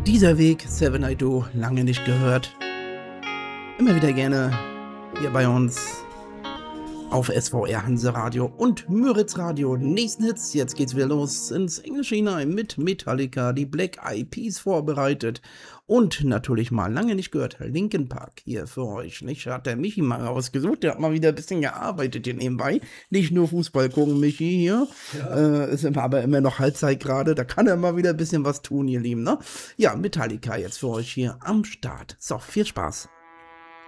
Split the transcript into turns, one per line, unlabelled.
Dieser Weg, Seven I Do, lange nicht gehört. Immer wieder gerne hier bei uns auf SVR Hanseradio und Müritz Radio. Nächsten Hits, jetzt geht's wieder los ins Englische hinein mit Metallica, die Black Eyed Peas vorbereitet und natürlich mal lange nicht gehört, Linkin Park hier für euch. Nicht? Hat der Michi mal rausgesucht, der hat mal wieder ein bisschen gearbeitet hier nebenbei. Nicht nur Fußball gucken, Michi hier. Ja. Ist aber immer noch Halbzeit gerade, da kann er mal wieder ein bisschen was tun, ihr Lieben. Ne? Ja, Metallica jetzt für euch hier am Start. So, viel Spaß.